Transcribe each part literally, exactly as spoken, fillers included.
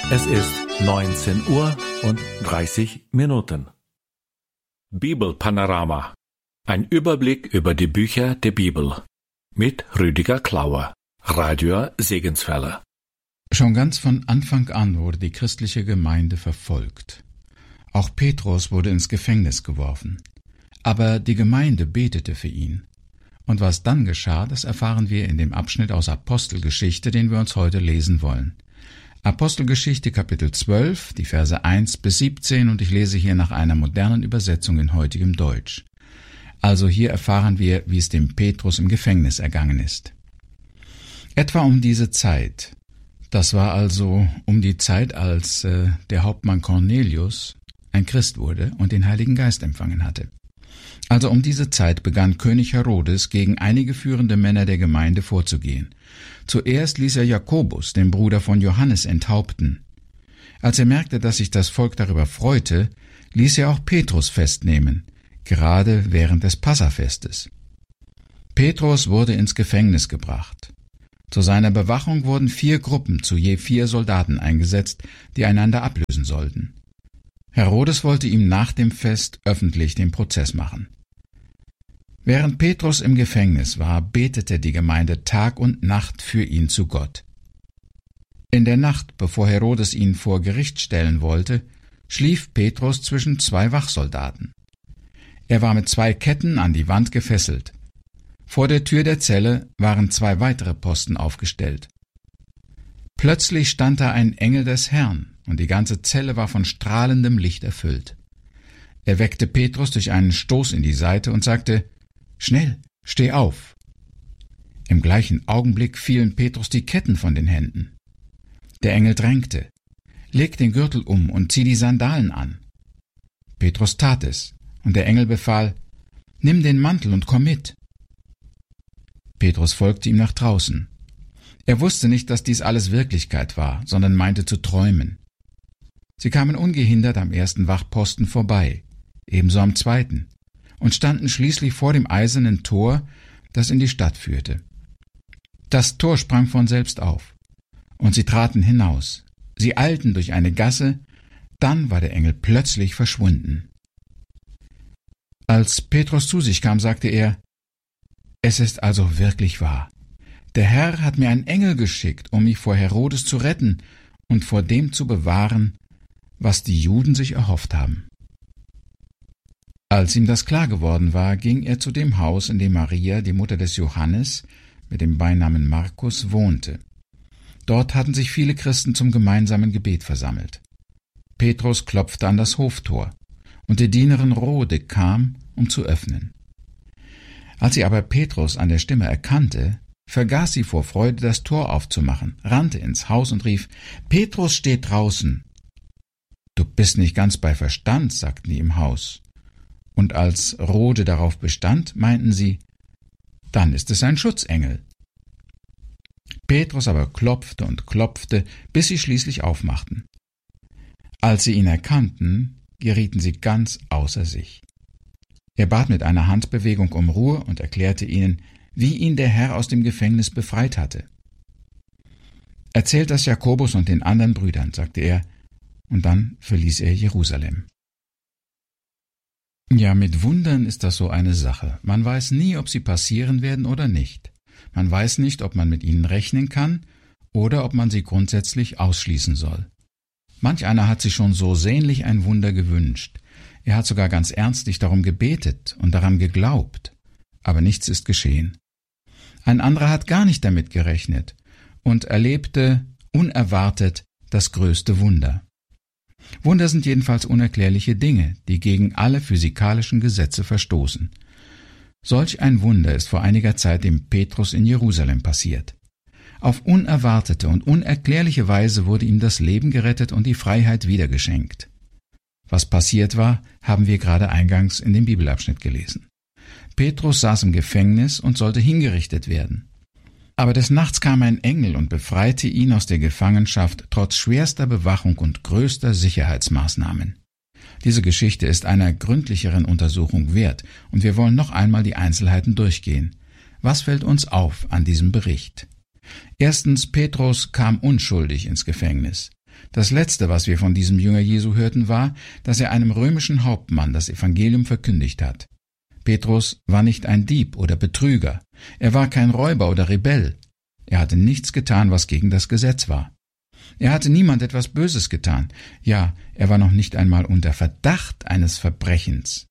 Es ist neunzehn Uhr und dreißig Minuten. Bibelpanorama. Ein Überblick über die Bücher der Bibel. Mit Rüdiger Klauer, Radio Segenswelle. Schon ganz von Anfang an wurde die christliche Gemeinde verfolgt. Auch Petrus wurde ins Gefängnis geworfen. Aber die Gemeinde betete für ihn. Und was dann geschah, das erfahren wir in dem Abschnitt aus Apostelgeschichte, den wir uns heute lesen wollen. Apostelgeschichte Kapitel zwölf, die Verse eins bis siebzehn, und ich lese hier nach einer modernen Übersetzung in heutigem Deutsch. Also hier erfahren wir, wie es dem Petrus im Gefängnis ergangen ist. Etwa um diese Zeit, das war also um die Zeit, als äh, der Hauptmann Cornelius ein Christ wurde und den Heiligen Geist empfangen hatte. Also um diese Zeit begann König Herodes gegen einige führende Männer der Gemeinde vorzugehen. Zuerst ließ er Jakobus, den Bruder von Johannes, enthaupten. Als er merkte, dass sich das Volk darüber freute, ließ er auch Petrus festnehmen, gerade während des Passafestes. Petrus wurde ins Gefängnis gebracht. Zu seiner Bewachung wurden vier Gruppen zu je vier Soldaten eingesetzt, die einander ablösen sollten. Herodes wollte ihm nach dem Fest öffentlich den Prozess machen. Während Petrus im Gefängnis war, betete die Gemeinde Tag und Nacht für ihn zu Gott. In der Nacht, bevor Herodes ihn vor Gericht stellen wollte, schlief Petrus zwischen zwei Wachsoldaten. Er war mit zwei Ketten an die Wand gefesselt. Vor der Tür der Zelle waren zwei weitere Posten aufgestellt. Plötzlich stand da ein Engel des Herrn, und die ganze Zelle war von strahlendem Licht erfüllt. Er weckte Petrus durch einen Stoß in die Seite und sagte: »Schnell, steh auf!« Im gleichen Augenblick fielen Petrus die Ketten von den Händen. Der Engel drängte: »Leg den Gürtel um und zieh die Sandalen an.« Petrus tat es, und der Engel befahl: »Nimm den Mantel und komm mit.« Petrus folgte ihm nach draußen. Er wusste nicht, dass dies alles Wirklichkeit war, sondern meinte zu träumen. Sie kamen ungehindert am ersten Wachposten vorbei, ebenso am zweiten, und standen schließlich vor dem eisernen Tor, das in die Stadt führte. Das Tor sprang von selbst auf, und sie traten hinaus. Sie eilten durch eine Gasse, dann war der Engel plötzlich verschwunden. Als Petrus zu sich kam, sagte er: »Es ist also wirklich wahr. Der Herr hat mir einen Engel geschickt, um mich vor Herodes zu retten und vor dem zu bewahren, was die Juden sich erhofft haben.« Als ihm das klar geworden war, ging er zu dem Haus, in dem Maria, die Mutter des Johannes, mit dem Beinamen Markus, wohnte. Dort hatten sich viele Christen zum gemeinsamen Gebet versammelt. Petrus klopfte an das Hoftor, und die Dienerin Rode kam, um zu öffnen. Als sie aber Petrus an der Stimme erkannte, vergaß sie vor Freude, das Tor aufzumachen, rannte ins Haus und rief: »Petrus steht draußen!« »Du bist nicht ganz bei Verstand«, sagten die im Haus. Und als Rode darauf bestand, meinten sie: »Dann ist es ein Schutzengel.« Petrus aber klopfte und klopfte, bis sie schließlich aufmachten. Als sie ihn erkannten, gerieten sie ganz außer sich. Er bat mit einer Handbewegung um Ruhe und erklärte ihnen, wie ihn der Herr aus dem Gefängnis befreit hatte. »Erzählt das Jakobus und den anderen Brüdern«, sagte er, und dann verließ er Jerusalem. Ja, mit Wundern ist das so eine Sache. Man weiß nie, ob sie passieren werden oder nicht. Man weiß nicht, ob man mit ihnen rechnen kann oder ob man sie grundsätzlich ausschließen soll. Manch einer hat sich schon so sehnlich ein Wunder gewünscht. Er hat sogar ganz ernstlich darum gebetet und daran geglaubt. Aber nichts ist geschehen. Ein anderer hat gar nicht damit gerechnet und erlebte unerwartet das größte Wunder. Wunder sind jedenfalls unerklärliche Dinge, die gegen alle physikalischen Gesetze verstoßen. Solch ein Wunder ist vor einiger Zeit dem Petrus in Jerusalem passiert. Auf unerwartete und unerklärliche Weise wurde ihm das Leben gerettet und die Freiheit wiedergeschenkt. Was passiert war, haben wir gerade eingangs in dem Bibelabschnitt gelesen. Petrus saß im Gefängnis und sollte hingerichtet werden. Aber des Nachts kam ein Engel und befreite ihn aus der Gefangenschaft trotz schwerster Bewachung und größter Sicherheitsmaßnahmen. Diese Geschichte ist einer gründlicheren Untersuchung wert, und wir wollen noch einmal die Einzelheiten durchgehen. Was fällt uns auf an diesem Bericht? Erstens, Petrus kam unschuldig ins Gefängnis. Das Letzte, was wir von diesem Jünger Jesu hörten, war, dass er einem römischen Hauptmann das Evangelium verkündigt hat. Petrus war nicht ein Dieb oder Betrüger. Er war kein Räuber oder Rebell. Er hatte nichts getan, was gegen das Gesetz war. Er hatte niemand etwas Böses getan. Ja, er war noch nicht einmal unter Verdacht eines Verbrechens.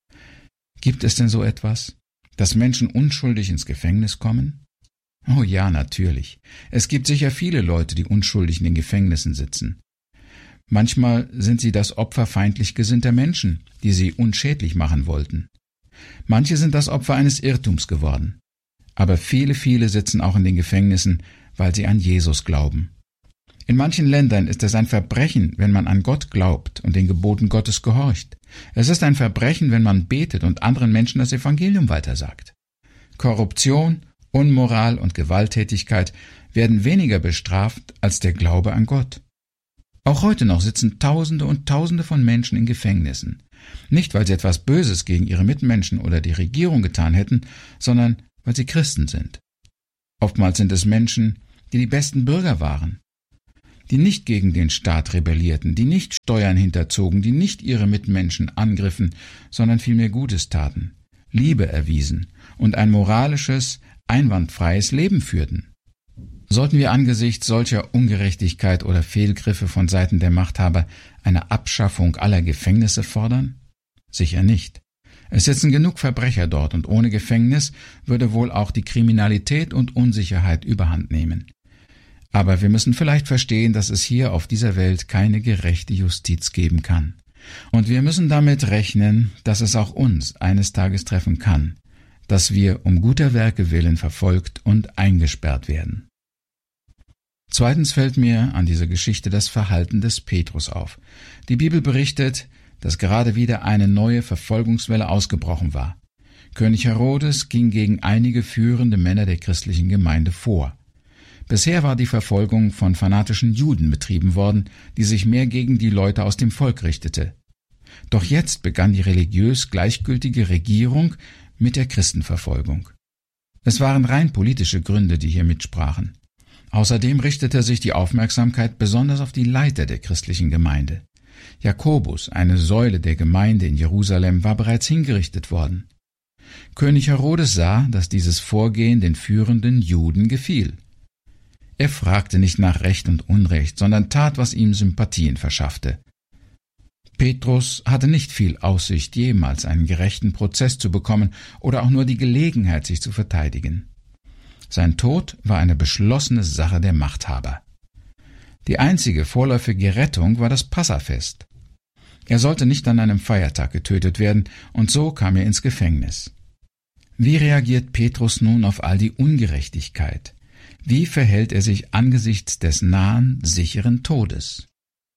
Gibt es denn so etwas, dass Menschen unschuldig ins Gefängnis kommen? Oh ja, natürlich. Es gibt sicher viele Leute, die unschuldig in den Gefängnissen sitzen. Manchmal sind sie das Opfer feindlich gesinnter Menschen, die sie unschädlich machen wollten. Manche sind das Opfer eines Irrtums geworden. Aber viele, viele sitzen auch in den Gefängnissen, weil sie an Jesus glauben. In manchen Ländern ist es ein Verbrechen, wenn man an Gott glaubt und den Geboten Gottes gehorcht. Es ist ein Verbrechen, wenn man betet und anderen Menschen das Evangelium weitersagt. Korruption, Unmoral und Gewalttätigkeit werden weniger bestraft als der Glaube an Gott. Auch heute noch sitzen Tausende und Tausende von Menschen in Gefängnissen. Nicht, weil sie etwas Böses gegen ihre Mitmenschen oder die Regierung getan hätten, sondern weil sie Christen sind. Oftmals sind es Menschen, die die besten Bürger waren, die nicht gegen den Staat rebellierten, die nicht Steuern hinterzogen, die nicht ihre Mitmenschen angriffen, sondern vielmehr Gutes taten, Liebe erwiesen und ein moralisches, einwandfreies Leben führten. Sollten wir angesichts solcher Ungerechtigkeit oder Fehlgriffe von Seiten der Machthaber eine Abschaffung aller Gefängnisse fordern? Sicher nicht. Es sitzen genug Verbrecher dort und ohne Gefängnis würde wohl auch die Kriminalität und Unsicherheit überhand nehmen. Aber wir müssen vielleicht verstehen, dass es hier auf dieser Welt keine gerechte Justiz geben kann. Und wir müssen damit rechnen, dass es auch uns eines Tages treffen kann, dass wir um guter Werke willen verfolgt und eingesperrt werden. Zweitens fällt mir an dieser Geschichte das Verhalten des Petrus auf. Die Bibel berichtet, dass gerade wieder eine neue Verfolgungswelle ausgebrochen war. König Herodes ging gegen einige führende Männer der christlichen Gemeinde vor. Bisher war die Verfolgung von fanatischen Juden betrieben worden, die sich mehr gegen die Leute aus dem Volk richtete. Doch jetzt begann die religiös gleichgültige Regierung mit der Christenverfolgung. Es waren rein politische Gründe, die hier mitsprachen. Außerdem richtete sich die Aufmerksamkeit besonders auf die Leiter der christlichen Gemeinde. Jakobus, eine Säule der Gemeinde in Jerusalem, war bereits hingerichtet worden. König Herodes sah, dass dieses Vorgehen den führenden Juden gefiel. Er fragte nicht nach Recht und Unrecht, sondern tat, was ihm Sympathien verschaffte. Petrus hatte nicht viel Aussicht, jemals einen gerechten Prozess zu bekommen oder auch nur die Gelegenheit, sich zu verteidigen. Sein Tod war eine beschlossene Sache der Machthaber. Die einzige vorläufige Rettung war das Passafest. Er sollte nicht an einem Feiertag getötet werden, und so kam er ins Gefängnis. Wie reagiert Petrus nun auf all die Ungerechtigkeit? Wie verhält er sich angesichts des nahen, sicheren Todes?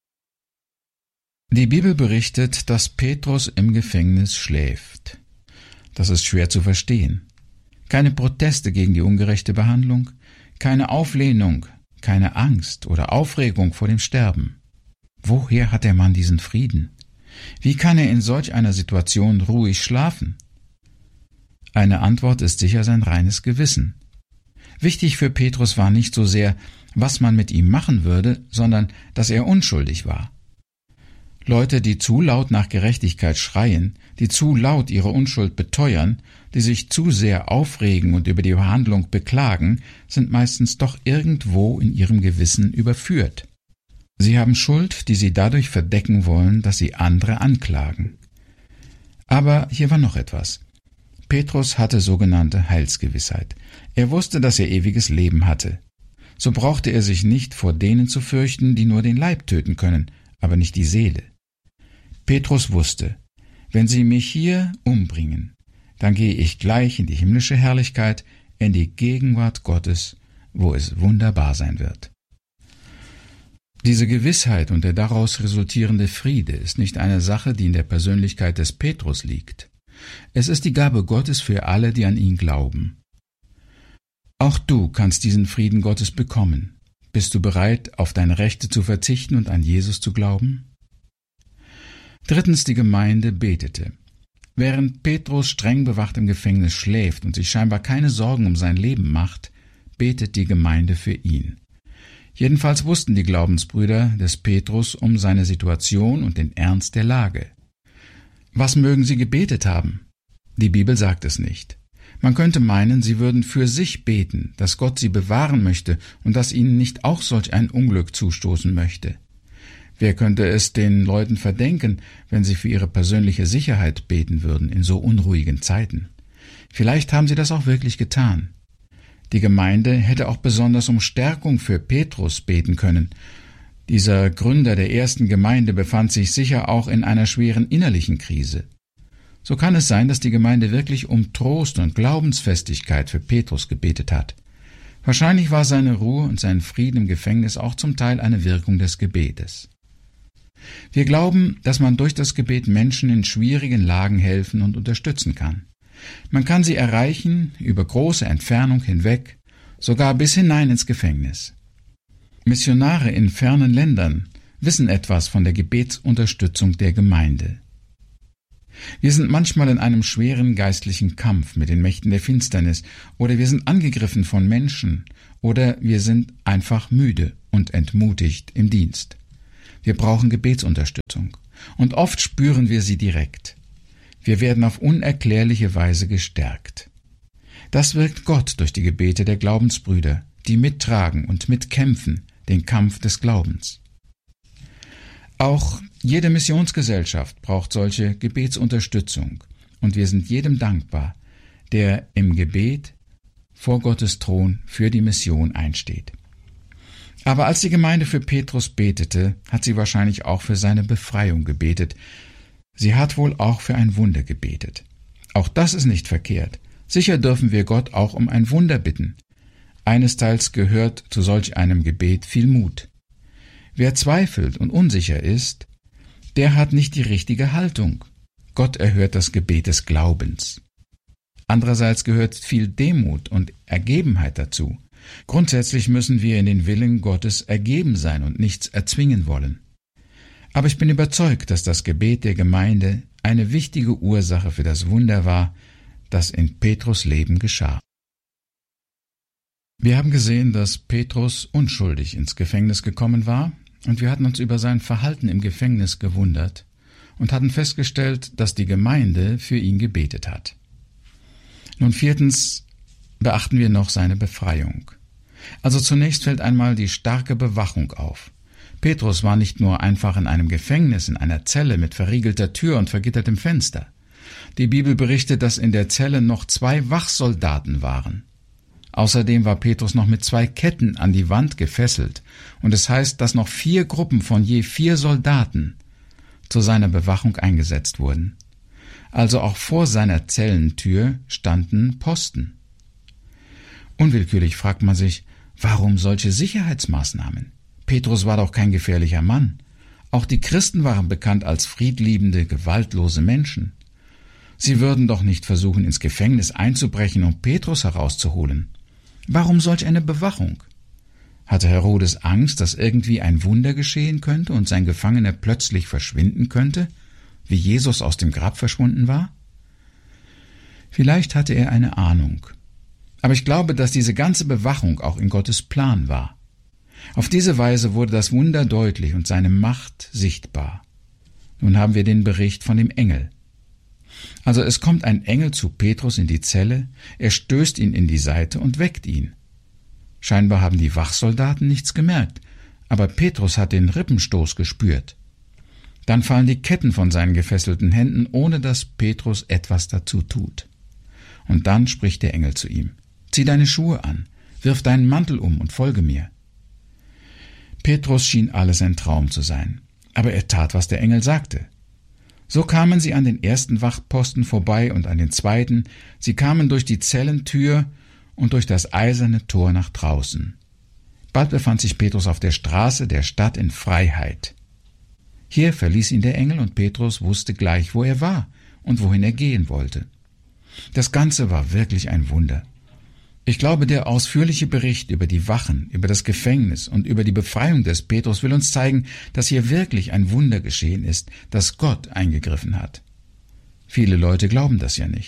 Die Bibel berichtet, dass Petrus im Gefängnis schläft. Das ist schwer zu verstehen. Keine Proteste gegen die ungerechte Behandlung, keine Auflehnung, keine Angst oder Aufregung vor dem Sterben. Woher hat der Mann diesen Frieden? Wie kann er in solch einer Situation ruhig schlafen? Eine Antwort ist sicher sein reines Gewissen. Wichtig für Petrus war nicht so sehr, was man mit ihm machen würde, sondern dass er unschuldig war. Leute, die zu laut nach Gerechtigkeit schreien, die zu laut ihre Unschuld beteuern, die sich zu sehr aufregen und über die Behandlung beklagen, sind meistens doch irgendwo in ihrem Gewissen überführt. Sie haben Schuld, die sie dadurch verdecken wollen, dass sie andere anklagen. Aber hier war noch etwas. Petrus hatte sogenannte Heilsgewissheit. Er wusste, dass er ewiges Leben hatte. So brauchte er sich nicht vor denen zu fürchten, die nur den Leib töten können, aber nicht die Seele. Petrus wusste, wenn sie mich hier umbringen, dann gehe ich gleich in die himmlische Herrlichkeit, in die Gegenwart Gottes, wo es wunderbar sein wird. Diese Gewissheit und der daraus resultierende Friede ist nicht eine Sache, die in der Persönlichkeit des Petrus liegt. Es ist die Gabe Gottes für alle, die an ihn glauben. Auch du kannst diesen Frieden Gottes bekommen. Bist du bereit, auf deine Rechte zu verzichten und an Jesus zu glauben? Drittens, die Gemeinde betete. Während Petrus streng bewacht im Gefängnis schläft und sich scheinbar keine Sorgen um sein Leben macht, betet die Gemeinde für ihn. Jedenfalls wussten die Glaubensbrüder des Petrus um seine Situation und den Ernst der Lage. Was mögen sie gebetet haben? Die Bibel sagt es nicht. Man könnte meinen, sie würden für sich beten, dass Gott sie bewahren möchte und dass ihnen nicht auch solch ein Unglück zustoßen möchte. Wer könnte es den Leuten verdenken, wenn sie für ihre persönliche Sicherheit beten würden in so unruhigen Zeiten? Vielleicht haben sie das auch wirklich getan. Die Gemeinde hätte auch besonders um Stärkung für Petrus beten können. Dieser Gründer der ersten Gemeinde befand sich sicher auch in einer schweren innerlichen Krise. So kann es sein, dass die Gemeinde wirklich um Trost und Glaubensfestigkeit für Petrus gebetet hat. Wahrscheinlich war seine Ruhe und sein Frieden im Gefängnis auch zum Teil eine Wirkung des Gebetes. Wir glauben, dass man durch das Gebet Menschen in schwierigen Lagen helfen und unterstützen kann. Man kann sie erreichen, über große Entfernung hinweg, sogar bis hinein ins Gefängnis. Missionare in fernen Ländern wissen etwas von der Gebetsunterstützung der Gemeinde. Wir sind manchmal in einem schweren geistlichen Kampf mit den Mächten der Finsternis, oder wir sind angegriffen von Menschen, oder wir sind einfach müde und entmutigt im Dienst. Wir brauchen Gebetsunterstützung, und oft spüren wir sie direkt. Wir werden auf unerklärliche Weise gestärkt. Das wirkt Gott durch die Gebete der Glaubensbrüder, die mittragen und mitkämpfen den Kampf des Glaubens. Auch jede Missionsgesellschaft braucht solche Gebetsunterstützung, und wir sind jedem dankbar, der im Gebet vor Gottes Thron für die Mission einsteht. Aber als die Gemeinde für Petrus betete, hat sie wahrscheinlich auch für seine Befreiung gebetet. Sie hat wohl auch für ein Wunder gebetet. Auch das ist nicht verkehrt. Sicher dürfen wir Gott auch um ein Wunder bitten. Einesteils gehört zu solch einem Gebet viel Mut. Wer zweifelt und unsicher ist, der hat nicht die richtige Haltung. Gott erhört das Gebet des Glaubens. Andererseits gehört viel Demut und Ergebenheit dazu. Grundsätzlich müssen wir in den Willen Gottes ergeben sein und nichts erzwingen wollen. Aber ich bin überzeugt, dass das Gebet der Gemeinde eine wichtige Ursache für das Wunder war, das in Petrus' Leben geschah. Wir haben gesehen, dass Petrus unschuldig ins Gefängnis gekommen war, und wir hatten uns über sein Verhalten im Gefängnis gewundert und hatten festgestellt, dass die Gemeinde für ihn gebetet hat. Nun viertens beachten wir noch seine Befreiung. Also zunächst fällt einmal die starke Bewachung auf. Petrus war nicht nur einfach in einem Gefängnis, in einer Zelle mit verriegelter Tür und vergittertem Fenster. Die Bibel berichtet, dass in der Zelle noch zwei Wachsoldaten waren. Außerdem war Petrus noch mit zwei Ketten an die Wand gefesselt, und es heißt, dass noch vier Gruppen von je vier Soldaten zu seiner Bewachung eingesetzt wurden. Also auch vor seiner Zellentür standen Posten. Unwillkürlich fragt man sich, warum solche Sicherheitsmaßnahmen? Petrus war doch kein gefährlicher Mann. Auch die Christen waren bekannt als friedliebende, gewaltlose Menschen. Sie würden doch nicht versuchen, ins Gefängnis einzubrechen, um Petrus herauszuholen. Warum solch eine Bewachung? Hatte Herodes Angst, dass irgendwie ein Wunder geschehen könnte und sein Gefangener plötzlich verschwinden könnte, wie Jesus aus dem Grab verschwunden war? Vielleicht hatte er eine Ahnung. Aber ich glaube, dass diese ganze Bewachung auch in Gottes Plan war. Auf diese Weise wurde das Wunder deutlich und seine Macht sichtbar. Nun haben wir den Bericht von dem Engel. Also es kommt ein Engel zu Petrus in die Zelle, er stößt ihn in die Seite und weckt ihn. Scheinbar haben die Wachsoldaten nichts gemerkt, aber Petrus hat den Rippenstoß gespürt. Dann fallen die Ketten von seinen gefesselten Händen, ohne dass Petrus etwas dazu tut. Und dann spricht der Engel zu ihm: Zieh deine Schuhe an, wirf deinen Mantel um und folge mir. Petrus schien alles ein Traum zu sein, aber er tat, was der Engel sagte. So kamen sie an den ersten Wachposten vorbei und an den zweiten, sie kamen durch die Zellentür und durch das eiserne Tor nach draußen. Bald befand sich Petrus auf der Straße der Stadt in Freiheit. Hier verließ ihn der Engel und Petrus wusste gleich, wo er war und wohin er gehen wollte. Das Ganze war wirklich ein Wunder. Ich glaube, der ausführliche Bericht über die Wachen, über das Gefängnis und über die Befreiung des Petrus will uns zeigen, dass hier wirklich ein Wunder geschehen ist, dass Gott eingegriffen hat. Viele Leute glauben das ja nicht.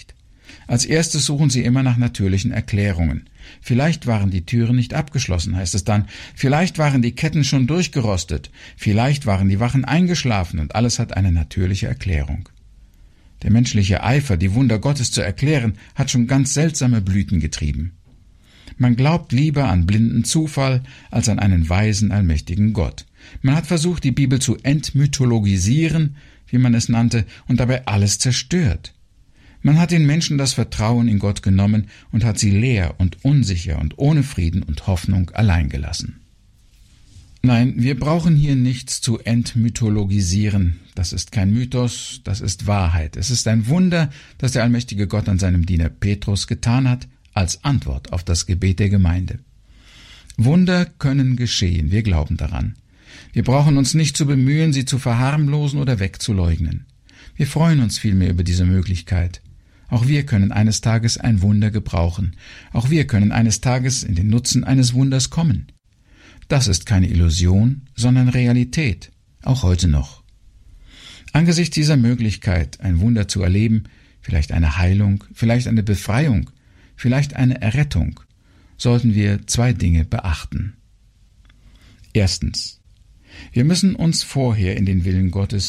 Als erstes suchen sie immer nach natürlichen Erklärungen. Vielleicht waren die Türen nicht abgeschlossen, heißt es dann. Vielleicht waren die Ketten schon durchgerostet. Vielleicht waren die Wachen eingeschlafen und alles hat eine natürliche Erklärung. Der menschliche Eifer, die Wunder Gottes zu erklären, hat schon ganz seltsame Blüten getrieben. Man glaubt lieber an blinden Zufall als an einen weisen, allmächtigen Gott. Man hat versucht, die Bibel zu entmythologisieren, wie man es nannte, und dabei alles zerstört. Man hat den Menschen das Vertrauen in Gott genommen und hat sie leer und unsicher und ohne Frieden und Hoffnung allein gelassen. Nein, wir brauchen hier nichts zu entmythologisieren. Das ist kein Mythos, das ist Wahrheit. Es ist ein Wunder, das der allmächtige Gott an seinem Diener Petrus getan hat, als Antwort auf das Gebet der Gemeinde. Wunder können geschehen, wir glauben daran. Wir brauchen uns nicht zu bemühen, sie zu verharmlosen oder wegzuleugnen. Wir freuen uns vielmehr über diese Möglichkeit. Auch wir können eines Tages ein Wunder gebrauchen. Auch wir können eines Tages in den Nutzen eines Wunders kommen. Das ist keine Illusion, sondern Realität, auch heute noch. Angesichts dieser Möglichkeit, ein Wunder zu erleben, vielleicht eine Heilung, vielleicht eine Befreiung, vielleicht eine Errettung, sollten wir zwei Dinge beachten. Erstens. Wir müssen uns vorher in den Willen Gottes